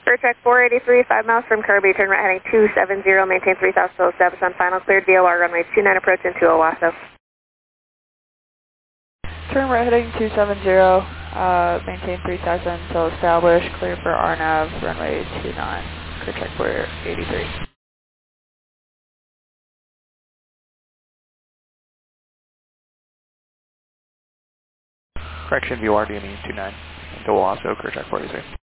Clear check 483, 5 miles from Kirby, turn right heading 270, maintain 3000 till established on final, cleared DOR runway 29 approach into Owasso. Turn right heading 270, maintain 3000 till established, clear for RNAV, runway 29, clear check 483. Correction, VOR DME 29, into Owasso, clear check 483.